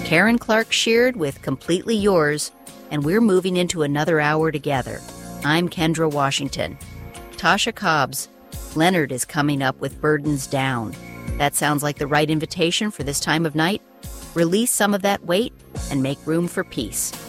Karen Clark Sheard with Completely Yours, and we're moving into another hour together. I'm Kendra Washington. Tasha Cobbs, Leonard is coming up with Burdens Down. That sounds like the right invitation for this time of night. Release some of that weight and make room for peace.